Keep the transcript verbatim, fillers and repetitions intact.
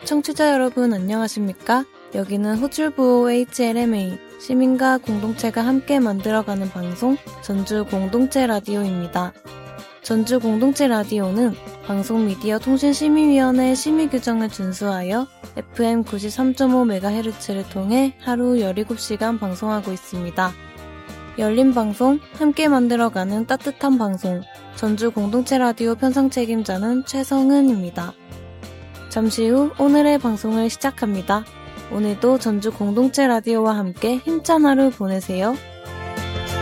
청취자 여러분 안녕하십니까? 여기는 호출부호 에이치엘엠에이 시민과 공동체가 함께 만들어가는 방송 전주 공동체 라디오입니다. 전주 공동체 라디오는 방송미디어통신심의위원회 심의규정을 준수하여 에프엠 구십삼 점 오 메가헤르츠를 통해 하루 열일곱 시간 방송하고 있습니다. 열린 방송, 함께 만들어가는 따뜻한 방송, 전주 공동체 라디오 편성 책임자는 최성은입니다. 잠시 후 오늘의 방송을 시작합니다. 오늘도 전주 공동체 라디오와 함께 힘찬 하루 보내세요.